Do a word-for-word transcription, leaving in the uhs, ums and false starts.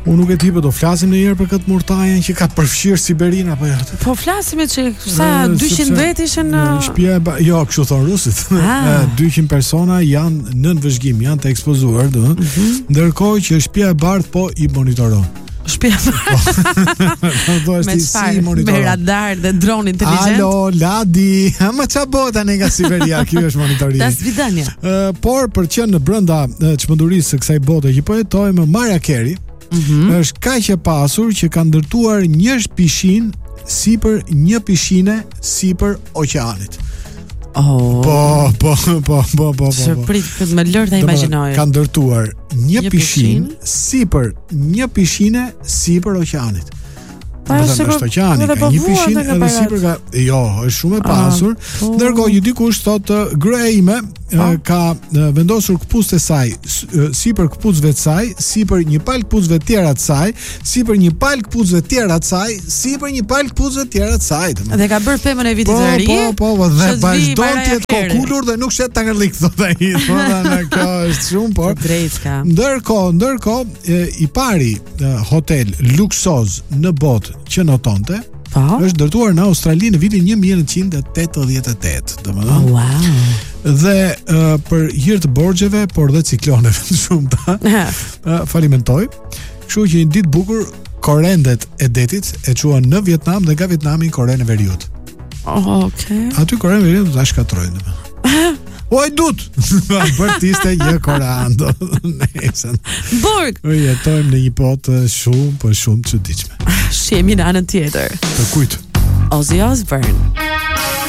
Unë nuk e di, po do flasim ndonjëherë për këtë murtajen që ka përfshirë Siberin apo jo? Po flasim që sa dyqind vet ishin në shtëpia e ba... jo, kështu thon rusit. dyqind persona janë nën vëzhgim, janë të ekspozuar, do. Mm-hmm. Ndërkohë që shtëpia e bardh po i monitoron. Shtëpia me si me radar dhe dron inteligjent. Alo, Ladi, ama ça bota ne nga Siberia, ky është monitorimi. Das vidania. Uh, por për që në brenda çmendurisë së kësaj bote që po jetojmë, Mariah Carey mm-hmm. është kaq e pasur që ka ndërtuar një pishin sipër një pishine sipër oqeanit. Oh. Po, po, po, po, po, po. Shprit, më lër ta imagjinoj. Ka ndërtuar një, një pishin sipër një pishine sipër oqeanit. Pa është oqeani, ka një pishinë edhe sipër ka, jo, është shumë e pasur. Ah, ndërkohë një dikush thotë gruaja ime ah. ka vendosur këpucët e saj sipër këpucëve të saj, sipër një palë këpucëve të tjera të saj, sipër një palë këpucëve të tjera të saj, sipër një palë këpucëve të tjera të saj. Dhe ka bërë pemën e vitit të ri. Po, po, po, dhe vazhdon të jetë kokulur dhe nuk shet ta ngërlik, thotë ai. Thonë kjo është shumë, por. Ndërkohë, ndërkohë i pari hotel luksoz në botë që notonte, pa? Është ndërtuar në Australi në vitin një mijë e nëntëqind e tetëdhjetë e tetë, domethënë. Oh, wow. Dhe uh, për hir të borxheve, por dhe cikloneve të shumta, uh, falimentoj. Kështu që një ditë bukur korendet e detit e quan në Vietnam dhe nga Vietnami në Korenë e Veriut. Oh, okay. Aty Korenë e Veriut ta shkatrojnë, domethënë. Oj dut. Bërtiste një Korando. Nesën. Borg. U jetojmë në një botë shumë, po shumë çuditshme. Shemi në anën tjetër. Për kujt? Ozzy Osbourne.